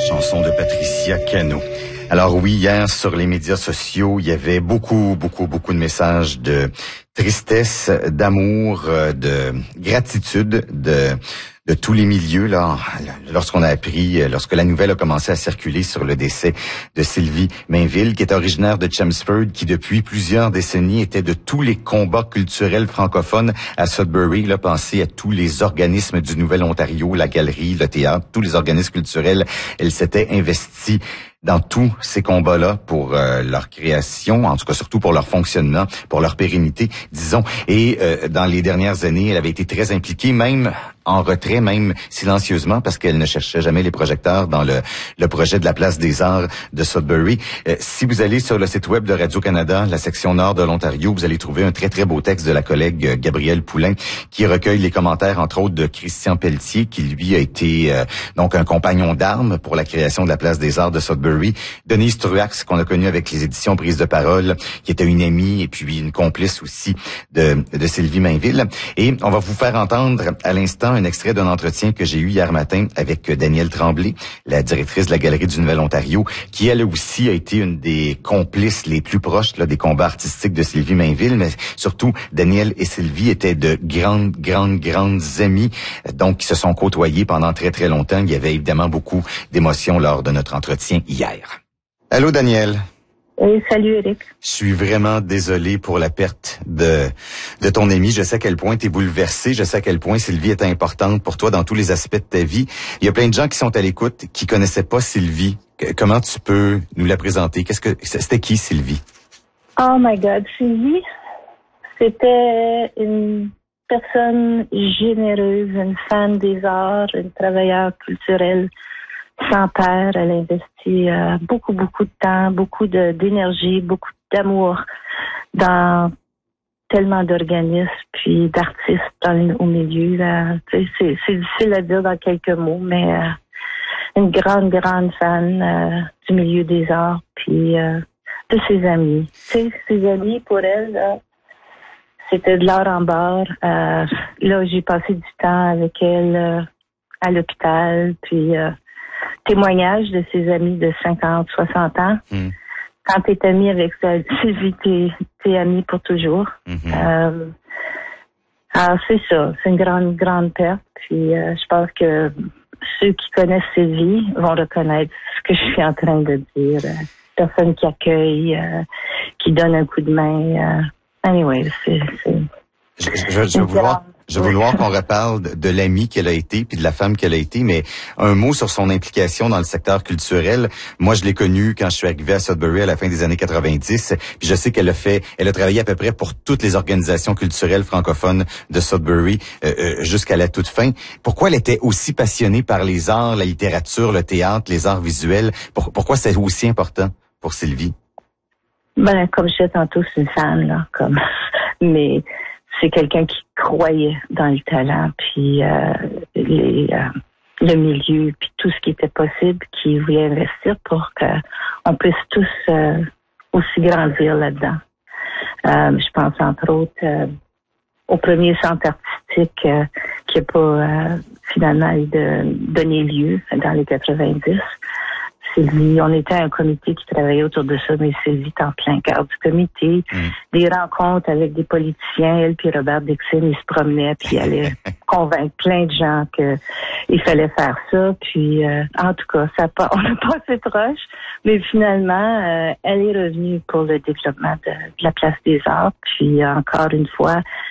chanson de Patricia Cano. Alors oui, hier sur les médias sociaux, il y avait beaucoup de messages de tristesse, d'amour, de gratitude, de tous les milieux là. Lorsqu'on a appris, lorsque la nouvelle a commencé à circuler sur le décès de Sylvie Mainville, qui est originaire de Chelmsford, qui depuis plusieurs décennies était de tous les combats culturels francophones à Sudbury. Là, pensez à tous les organismes du Nouvel-Ontario, la galerie, le théâtre, tous les organismes culturels. Elle s'était investie dans tous ces combats-là pour leur création, en tout cas surtout pour leur fonctionnement, pour leur pérennité, disons. Et dans les dernières années, elle avait été très impliquée, même en retrait, même silencieusement, parce qu'elle ne cherchait jamais les projecteurs dans le projet de la Place des Arts de Sudbury. Si vous allez sur le site web de Radio-Canada, la section nord de l'Ontario, vous allez trouver un très beau texte de la collègue Gabrielle Poulain, qui recueille les commentaires, entre autres, de Christian Pelletier, qui lui a été donc un compagnon d'armes pour la création de la Place des Arts de Sudbury. Denise Truax, qu'on a connue avec les éditions Prise de parole, qui était une amie et puis une complice aussi de Sylvie Mainville. Et on va vous faire entendre à l'instant un extrait d'un entretien que j'ai eu hier matin avec Danielle Tremblay, la directrice de la Galerie du Nouvel-Ontario, qui elle aussi a été une des complices les plus proches là, des combats artistiques de Sylvie Mainville, mais surtout Danielle et Sylvie étaient de grandes amies, donc qui se sont côtoyées pendant très longtemps. Il y avait évidemment beaucoup d'émotions lors de notre entretien hier. Allô Danielle. Oui, salut Eric. Je suis vraiment désolé pour la perte de ton ami. Je sais à quel point tu es bouleversé. Je sais à quel point Sylvie est importante pour toi dans tous les aspects de ta vie. Il y a plein de gens qui sont à l'écoute, qui connaissaient pas Sylvie. Comment tu peux nous la présenter? C'était qui Sylvie? Oh my God, Sylvie, c'était une personne généreuse, une fan des arts, une travailleuse culturelle sans père. Elle investit beaucoup de temps, beaucoup d'énergie, beaucoup d'amour dans tellement d'organismes puis d'artistes au milieu. Là. C'est difficile à dire dans quelques mots, mais une grande fan du milieu des arts puis de ses amis. Ses amis, pour elle, là, c'était de l'art en barre. Là, j'ai passé du temps avec elle à l'hôpital, puis témoignages de ses amis de 50, 60 ans. Quand t'es ami avec Sylvie, t'es ami pour toujours. Alors, c'est ça. C'est une grande perte. Puis, je pense que ceux qui connaissent Sylvie vont reconnaître ce que je suis en train de dire. Personne qui accueille, qui donne un coup de main. Anyway, Je veux vouloir qu'on reparle de l'amie qu'elle a été puis de la femme qu'elle a été, mais un mot sur son implication dans le secteur culturel. Moi, je l'ai connue quand je suis arrivé à Sudbury à la fin des années 90, puis je sais qu'elle a travaillé à peu près pour toutes les organisations culturelles francophones de Sudbury jusqu'à la toute fin. Pourquoi elle était aussi passionnée par les arts, la littérature, le théâtre, les arts visuels? Pourquoi c'est aussi important pour Sylvie? Ben, comme je disais tantôt, c'est une fan, là, mais c'est quelqu'un qui croyait dans le talent, puis le milieu, puis tout ce qui était possible, qui voulait investir pour qu'on puisse tous aussi grandir là-dedans. Je pense entre autres au premier centre artistique qui n'a pas finalement donné lieu dans les 90. Sylvie, on était un comité qui travaillait autour de ça, mais Sylvie est en plein cœur du comité. Des rencontres avec des politiciens, elle puis Robert Dixon, ils se promenaient, puis elle allait convaincre plein de gens qu'il fallait faire ça. Puis, en tout cas, on n'a pas assez proche, mais finalement, elle est revenue pour le développement de la Place des Arts. Puis, encore une fois,